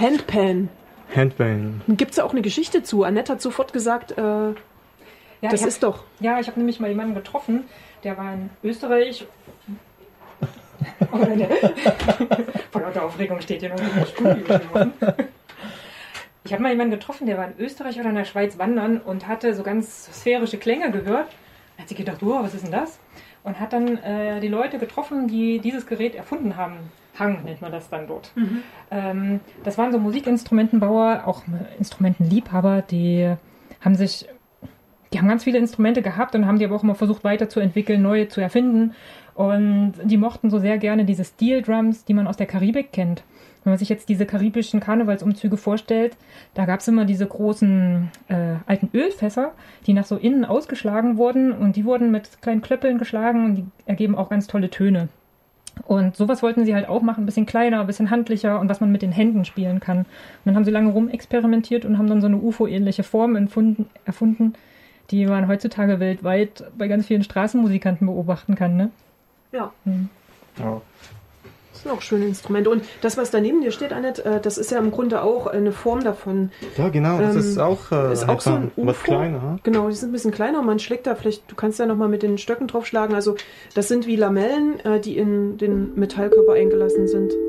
Handpan. Handpan. Gibt es ja auch eine Geschichte zu. Annette hat sofort gesagt, das ist doch. Ja, ich habe nämlich mal jemanden getroffen, der war in Österreich. Vor lauter Aufregung steht hier noch in der Studio. Ich habe mal jemanden getroffen, der war in Österreich oder in der Schweiz wandern und hatte so ganz sphärische Klänge gehört. Da hat sie gedacht, oh, was ist denn das? Und hat dann die Leute getroffen, die dieses Gerät erfunden haben. Hang nennt man das dann dort. Das waren so Musikinstrumentenbauer, auch Instrumentenliebhaber, die haben ganz viele Instrumente gehabt und haben die aber auch immer versucht weiterzuentwickeln, neue zu erfinden. Und die mochten so sehr gerne diese Steel Drums, die man aus der Karibik kennt. Wenn man sich jetzt diese karibischen Karnevalsumzüge vorstellt, da gab es immer diese großen alten Ölfässer, die nach so innen ausgeschlagen wurden und die wurden mit kleinen Klöppeln geschlagen und die ergeben auch ganz tolle Töne. Und sowas wollten sie halt auch machen, ein bisschen kleiner, ein bisschen handlicher und was man mit den Händen spielen kann. Und dann haben sie lange rumexperimentiert und haben dann so eine UFO-ähnliche Form erfunden, die man heutzutage weltweit bei ganz vielen Straßenmusikanten beobachten kann, ne? Ja. Ja. Das sind auch schöne Instrumente. Und das, was da neben dir steht, Annette, das ist ja im Grunde auch eine Form davon. Ja, genau, das ist auch so ein UFO. was kleiner. Genau, die sind ein bisschen kleiner. Man schlägt da vielleicht, du kannst ja nochmal mit den Stöcken draufschlagen. Also das sind wie Lamellen, die in den Metallkörper eingelassen sind.